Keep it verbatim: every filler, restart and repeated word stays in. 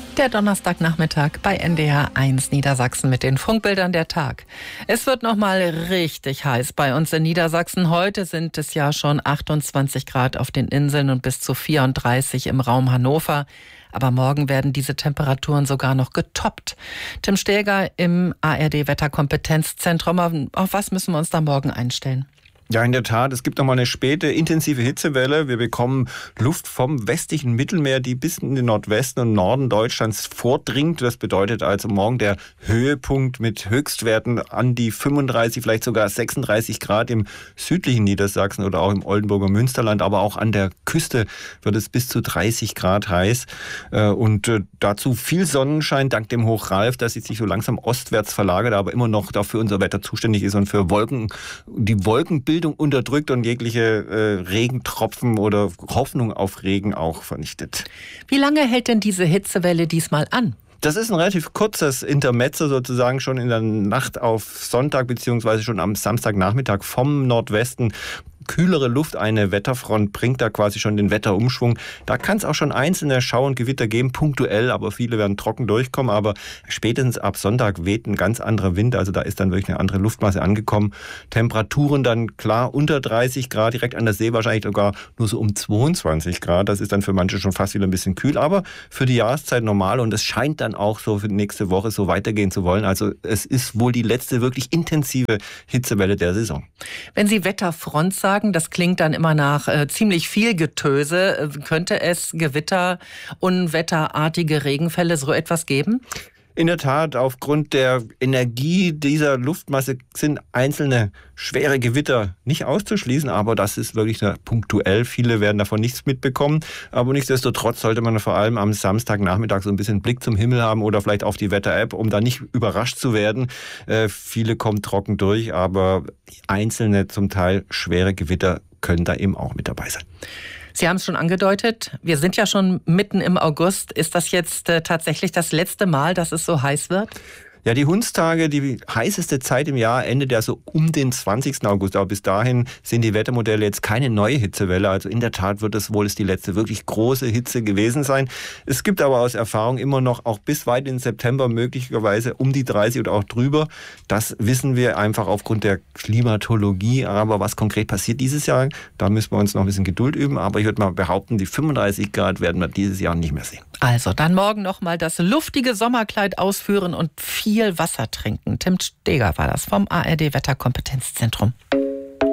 Der Donnerstagnachmittag bei N D R eins Niedersachsen mit den Funkbildern der Tag. Es wird noch mal richtig heiß bei uns in Niedersachsen. Heute sind es ja schon achtundzwanzig Grad auf den Inseln und bis zu vierunddreißig im Raum Hannover. Aber morgen werden diese Temperaturen sogar noch getoppt. Tim Steger im A R D-Wetterkompetenzzentrum. Auf was müssen wir uns da morgen einstellen? Ja, in der Tat. Es gibt noch mal eine späte, intensive Hitzewelle. Wir bekommen Luft vom westlichen Mittelmeer, die bis in den Nordwesten und Norden Deutschlands vordringt. Das bedeutet also morgen der Höhepunkt mit Höchstwerten an die fünfunddreißig, vielleicht sogar sechsunddreißig Grad im südlichen Niedersachsen oder auch im Oldenburger Münsterland. Aber auch an der Küste wird es bis zu dreißig Grad heiß. Und dazu viel Sonnenschein dank dem Hoch Ralf, das sich so langsam ostwärts verlagert, aber immer noch dafür unser Wetter zuständig ist und für Wolken, die Wolkenbildung unterdrückt und jegliche äh, Regentropfen oder Hoffnung auf Regen auch vernichtet. Wie lange hält denn diese Hitzewelle diesmal an? Das ist ein relativ kurzes Intermezzo sozusagen schon in der Nacht auf Sonntag beziehungsweise schon am Samstagnachmittag vom Nordwesten. Kühlere Luft, eine Wetterfront bringt da quasi schon den Wetterumschwung. Da kann es auch schon einzelne Schauer und Gewitter geben, punktuell, aber viele werden trocken durchkommen. Aber spätestens ab Sonntag weht ein ganz anderer Wind, also da ist dann wirklich eine andere Luftmasse angekommen. Temperaturen dann klar unter dreißig Grad, direkt an der See wahrscheinlich sogar nur so um zweiundzwanzig Grad. Das ist dann für manche schon fast wieder ein bisschen kühl, aber für die Jahreszeit normal und es scheint dann auch so für die nächste Woche so weitergehen zu wollen. Also es ist wohl die letzte wirklich intensive Hitzewelle der Saison. Wenn Sie Wetterfront sagen, das klingt dann immer nach äh, ziemlich viel Getöse. Könnte es Gewitter, unwetterartige Regenfälle, so etwas geben? In der Tat, aufgrund der Energie dieser Luftmasse sind einzelne schwere Gewitter nicht auszuschließen, aber das ist wirklich nur punktuell. Viele werden davon nichts mitbekommen, aber nichtsdestotrotz sollte man vor allem am Samstagnachmittag so ein bisschen Blick zum Himmel haben oder vielleicht auf die Wetter-App, um da nicht überrascht zu werden. Äh, viele kommen trocken durch, aber einzelne, zum Teil schwere Gewitter können da eben auch mit dabei sein. Sie haben es schon angedeutet, wir sind ja schon mitten im August. Ist das jetzt äh, tatsächlich das letzte Mal, dass es so heiß wird? Ja, die Hundstage, die heißeste Zeit im Jahr, endet ja so um den zwanzigsten August. Aber bis dahin sind die Wettermodelle jetzt keine neue Hitzewelle. Also in der Tat wird es wohl die letzte wirklich große Hitze gewesen sein. Es gibt aber aus Erfahrung immer noch auch bis weit in September möglicherweise um die dreißig oder auch drüber. Das wissen wir einfach aufgrund der Klimatologie. Aber was konkret passiert dieses Jahr, da müssen wir uns noch ein bisschen Geduld üben. Aber ich würde mal behaupten, die fünfunddreißig Grad werden wir dieses Jahr nicht mehr sehen. Also dann morgen noch mal das luftige Sommerkleid ausführen und viel Wasser trinken. Tim Steger war das vom A R D-Wetterkompetenzzentrum.